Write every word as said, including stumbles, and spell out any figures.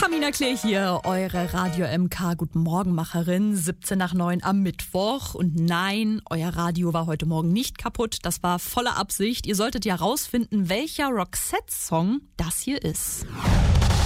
Pamina Klee hier, eure Radio M K Guten Morgen Macherin, siebzehn nach neun am Mittwoch. Und nein, euer Radio war heute Morgen nicht kaputt, das war voller Absicht. Ihr solltet ja rausfinden, welcher Roxette-Song das hier ist.